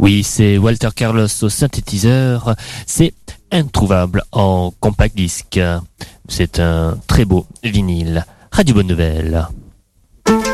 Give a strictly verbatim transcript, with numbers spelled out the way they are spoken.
Oui, c'est Walter Carlos au synthétiseur. C'est introuvable en compact disque. C'est un très beau vinyle. Radio Bonne Nouvelle.